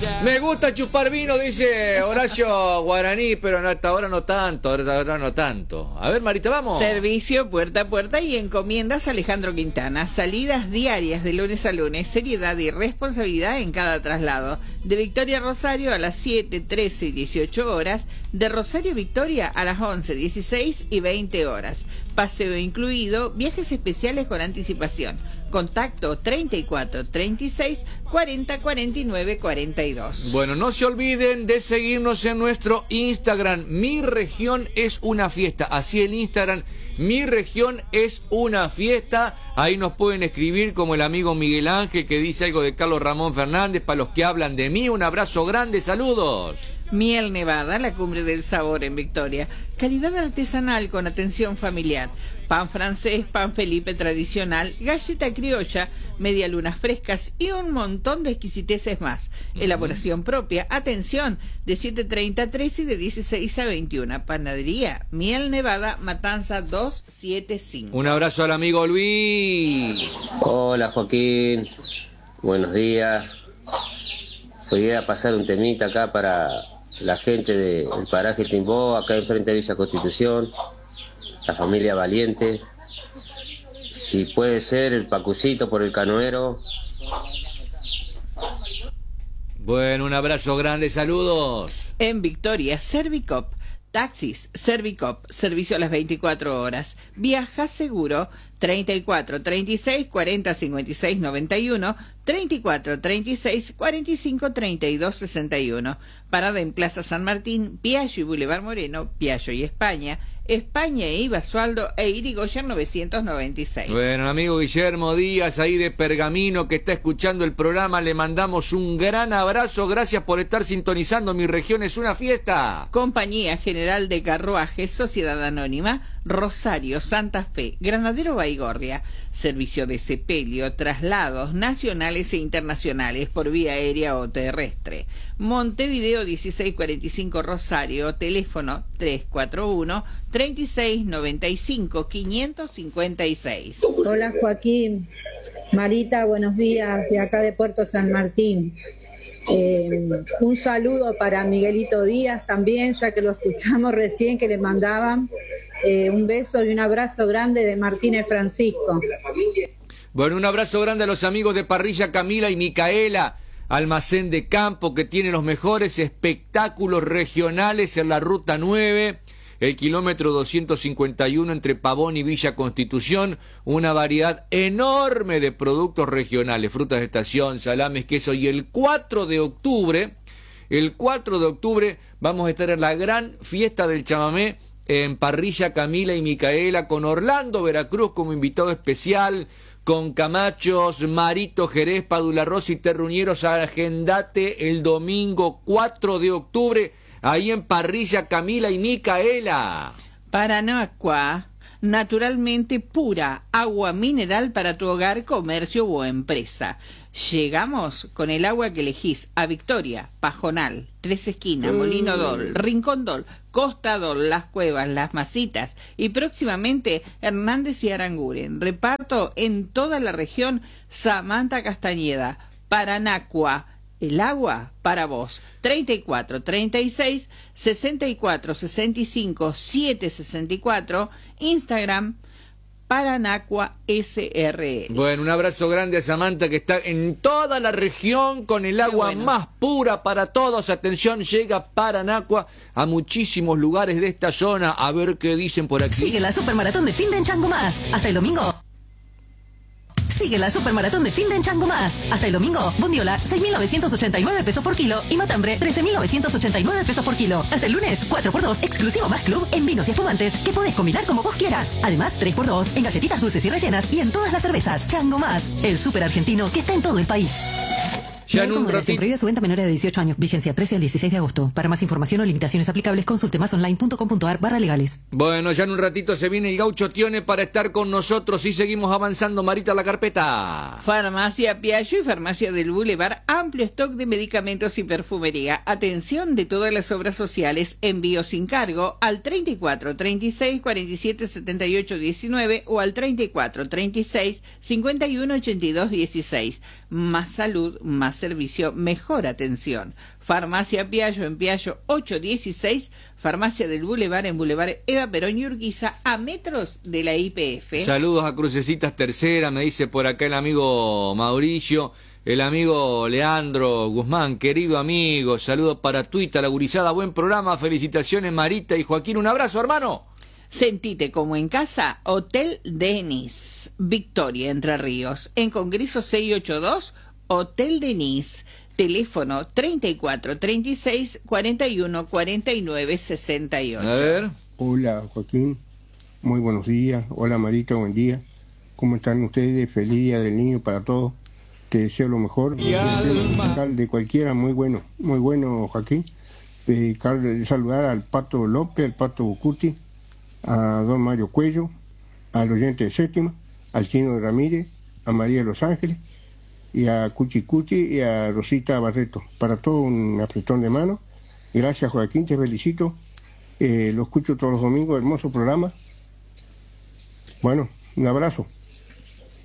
Me gusta chupar vino, dice Horacio Guaraní, pero hasta ahora no tanto, A ver, Marita, vamos. Servicio puerta a puerta y encomiendas Alejandro Quintana. Salidas diarias de lunes a lunes, seriedad y responsabilidad en cada traslado. De Victoria a Rosario a las 7, 13 y 18 horas. De Rosario a Victoria a las 11, 16 y 20 horas. Paseo incluido, viajes especiales con anticipación. Contacto 34 36 40 49 42. Bueno, no se olviden de seguirnos en nuestro Instagram. Mi región es una fiesta. Así el Instagram, Mi región es una fiesta. Ahí nos pueden escribir como el amigo Miguel Ángel que dice algo de Carlos Ramón Fernández. Para los que hablan de mí, un abrazo grande, saludos. Miel Nevada, la cumbre del sabor en Victoria. Calidad artesanal con atención familiar. Pan francés, pan Felipe tradicional, galleta criolla, medialunas frescas y un montón de exquisiteces más. Elaboración propia, atención, de 7:30 a 13 y de 16 a 21. Panadería Miel Nevada, Matanza 275. Un abrazo al amigo Luis. Hola Joaquín, buenos días. Voy a pasar un temita acá para la gente del paraje Timbó, acá enfrente de Villa Constitución, la familia Valiente. Si puede ser el Pacucito por el Canoero. Bueno, un abrazo grande, saludos. En Victoria, Servicop. Taxis, Servicop, servicio a las 24 horas. Viaja seguro, 34 36 40 56 91, 34 36 45 32 61. Parada en Plaza San Martín, Piaggio y Boulevard Moreno, Piaggio y España e Basualdo e Irigoyen 996. Bueno, amigo Guillermo Díaz, ahí de Pergamino, que está escuchando el programa, le mandamos un gran abrazo. Gracias por estar sintonizando. Mi región es una fiesta. Compañía General de Carruajes, Sociedad Anónima, Rosario, Santa Fe, Granadero Baigorria. Servicio de sepelio, traslados nacionales e internacionales por vía aérea o terrestre. Montevideo 1645 Rosario, teléfono 341 36 95 556. Hola Joaquín, Marita, buenos días, de acá de Puerto San Martín. Un saludo para Miguelito Díaz también, ya que lo escuchamos recién que le mandaban. Un beso y un abrazo grande de Martínez Francisco. Bueno, un abrazo grande a los amigos de Parrilla Camila y Micaela, almacén de campo que tiene los mejores espectáculos regionales en la Ruta 9, el kilómetro 251 entre Pavón y Villa Constitución, una variedad enorme de productos regionales, frutas de estación, salames, queso, y el 4 de octubre vamos a estar en la gran fiesta del chamamé en Parrilla Camila y Micaela, con Orlando Veracruz como invitado especial, con Camachos, Marito Jerez, Padula Rossi, Terruñeros. Agendate el domingo 4 de octubre, ahí en Parrilla Camila y Micaela. Paranacua, naturalmente pura, agua mineral para tu hogar, comercio o empresa. Llegamos con el agua que elegís a Victoria, Pajonal, Tres Esquinas, Molino Dol, Rincón Dol, Costa Dol, Las Cuevas, Las Masitas y próximamente Hernández y Aranguren. Reparto en toda la región. Samantha Castañeda, Paranacua, el agua para vos. 34 36 64 65 764. Instagram Paranacua SRL. Bueno, un abrazo grande a Samantha, que está en toda la región con el agua más pura para todos. Atención, llega Paranacua a muchísimos lugares de esta zona. A ver qué dicen por aquí. Sigue la Supermaratón de Fin de en Chango Más. Hasta el domingo. Sigue la Supermaratón de Fin de en Chango Más. Hasta el domingo, bondiola, 6.989 pesos por kilo y matambre, 13.989 pesos por kilo. Hasta el lunes, 4x2 exclusivo más club en vinos y espumantes que podés combinar como vos quieras. Además, 3x2 en galletitas dulces y rellenas y en todas las cervezas. Chango Más, el súper argentino que está en todo el país. Ya en un ratito. Prohibida su venta a menores de 18 años. Vigencia 13 al 16 de agosto. Para más información o limitaciones aplicables, consulte masonline.com.ar/legales. Bueno, ya en un ratito se viene el Gaucho Tione para estar con nosotros y seguimos avanzando, Marita, la carpeta. Farmacia Piaggio y Farmacia del Boulevard, amplio stock de medicamentos y perfumería. Atención de todas las obras sociales, envío sin cargo al 34 36 47 78 19 o al 34 36 51 82 16. Más salud, más servicio, mejor atención. Farmacia Piaggio en Piaggio 816, Farmacia del Boulevard en Boulevard Eva Perón y Urquiza, a metros de la YPF. Saludos a Crucecitas Tercera, me dice por acá el amigo Mauricio, el amigo Leandro Guzmán, querido amigo, saludos para Tuita, la gurizada, buen programa, felicitaciones Marita y Joaquín, un abrazo hermano. Sentite como en casa, Hotel Denis, Victoria, Entre Ríos, en Congreso 682, Hotel Denis, teléfono 34 36 41 49 68. A ver. Hola Joaquín, muy buenos días. Hola Marita, buen día. ¿Cómo están ustedes? Feliz Día del Niño para todos. Te deseo lo mejor. De cualquiera, muy bueno Joaquín. Saludar al Pato López, al Pato Bucuti, a don Mario Cuello, al oyente de Séptima, al Chino Ramírez, a María de Los Ángeles, y a Cuchi Cuchi y a Rosita Barreto. Para todo un apretón de mano. Gracias Joaquín, te felicito. Lo escucho todos los domingos, hermoso programa. Bueno, un abrazo.